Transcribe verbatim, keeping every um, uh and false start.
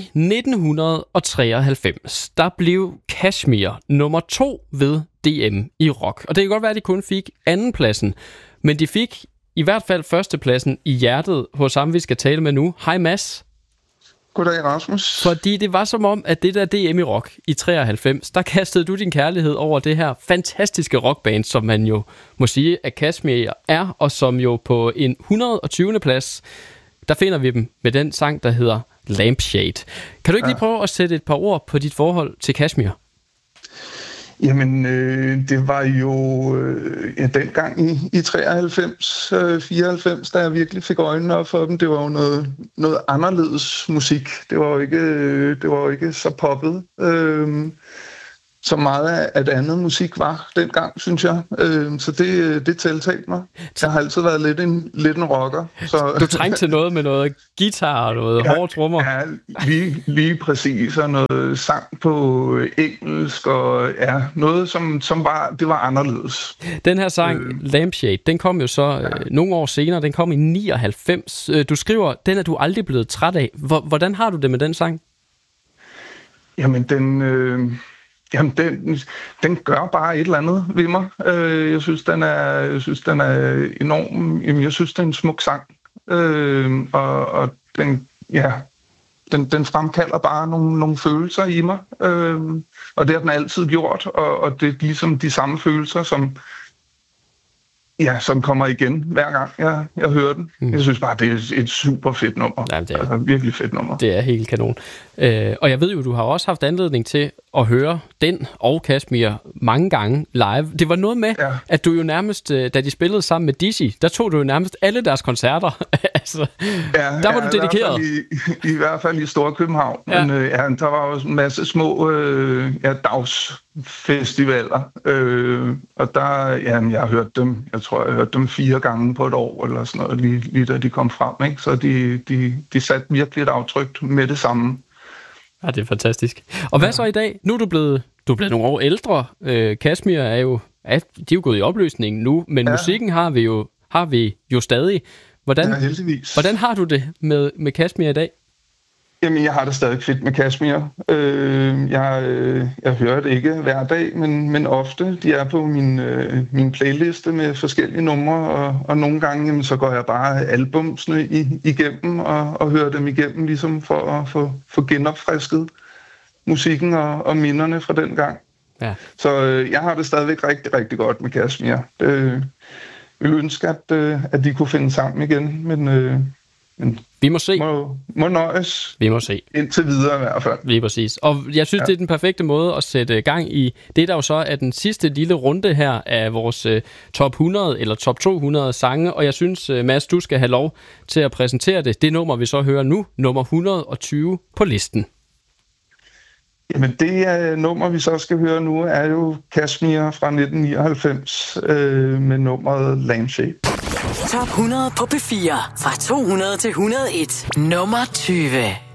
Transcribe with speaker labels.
Speaker 1: nitten treoghalvfems, der blev Kashmir nummer to ved D M i rock. Og det kan godt være, at de kun fik andenpladsen, men de fik i hvert fald førstepladsen i hjertet hos ham, vi skal tale med nu. Hej Mads.
Speaker 2: Goddag Rasmus.
Speaker 1: Fordi det var som om, at det der D M i rock i treoghalvfems, der kastede du din kærlighed over det her fantastiske rockband, som man jo må sige, at Kashmir er, og som jo på en et hundrede og tyvende plads, der finder vi dem med den sang, der hedder Lampshade. Kan du ikke ja. lige prøve at sætte et par ord på dit forhold til Kashmir?
Speaker 2: Jamen, øh, det var jo øh, ja, dengang i, i treoghalvfems, øh, fireoghalvfems, da jeg virkelig fik øjnene op for dem. Det var jo noget, noget anderledes musik. Det var jo ikke, øh, det var jo ikke så poppet, øh, så meget af det andet musik var dengang, synes jeg. Øh, så det, det tiltalte mig. Jeg har altid været lidt en, lidt en rocker. Så
Speaker 1: du trængte til noget med noget guitar og noget ja, hårde trommer.
Speaker 2: Ja, lige, lige præcis. Og noget sang på engelsk, og ja, noget, som, som var, det var anderledes.
Speaker 1: Den her sang, øh, Lampshade, den kom jo så ja. øh, nogle år senere. Den kom i nioghalvfems. Du skriver, den er du aldrig blevet træt af. Hvordan har du det med den sang?
Speaker 2: Jamen, den... Øh Jamen, den, den gør bare et eller andet ved mig. Øh, jeg synes, den er, jeg synes, den er enorm. Jamen, jeg synes, det er en smuk sang. Øh, og og den, ja, den, den fremkalder bare nogle, nogle følelser i mig. Øh, og det har den altid gjort. Og, og det er ligesom de samme følelser, som, ja, som kommer igen hver gang jeg, jeg hører den. Mm. Jeg synes bare, det er et super fedt nummer. Jamen, det er altså, virkelig fedt nummer.
Speaker 1: Det er helt kanon. Øh, og jeg ved jo, du har også haft anledning til at høre den og Kashmir mange gange live. Det var noget med, ja. at du jo nærmest, da de spillede sammen med Dizzy, der tog du jo nærmest alle deres koncerter. altså,
Speaker 2: ja,
Speaker 1: der var ja, du dedikeret.
Speaker 2: I, i, I hvert fald i Storkøbenhavn. Ja. Men øh, ja, der var jo en masse små øh, ja, dagsfestivaler. Øh, og der, ja, jeg har hørt dem, jeg tror, jeg har hørt dem fire gange på et år, eller sådan noget, lige, lige da de kom frem. Ikke? Så de, de, de satte virkelig et aftryk med det samme.
Speaker 1: Ja, det er fantastisk. Og hvad så i dag? Nu er du blevet, du er blevet nogle år ældre. Øh, Kashmir er jo, ja, de er jo gået i opløsning nu, men ja. musikken har vi jo, har vi jo stadig. Hvordan,
Speaker 2: ja, heldigvis.
Speaker 1: Hvordan har du det med, med Kashmir i dag?
Speaker 2: Jamen, jeg har det stadig fedt med Kashmir. Øh, jeg, øh, jeg hører det ikke hver dag, men, men ofte. De er på min, øh, min playliste med forskellige numre, og, og nogle gange jamen, så går jeg bare albumsene i, igennem og, og hører dem igennem, ligesom for at få, få genopfrisket musikken og, og minderne fra den gang. Ja. Så øh, jeg har det stadigvæk rigtig, rigtig godt med Kashmir. Øh, jeg ville ønske, at, øh, at de kunne finde sammen igen, men... Øh, Men
Speaker 1: vi må se.
Speaker 2: Må, må nøjes.
Speaker 1: Vi må se.
Speaker 2: Indtil videre i hvert fald.
Speaker 1: Lige præcis. Og jeg synes, ja. det er den perfekte måde at sætte gang i. Det der jo så er den sidste lille runde her af vores uh, top hundrede eller top to hundrede sange. Og jeg synes, uh, Mads, du skal have lov til at præsentere det. Det nummer, vi så hører nu, nummer et hundrede og tyve på listen.
Speaker 2: Jamen det uh, nummer, vi så skal høre nu, er jo Kashmir fra nitten nioghalvfems øh, med nummeret Lampshade.
Speaker 3: Top hundrede på P fire. Fra to hundrede til et hundrede og en. Nummer tyve.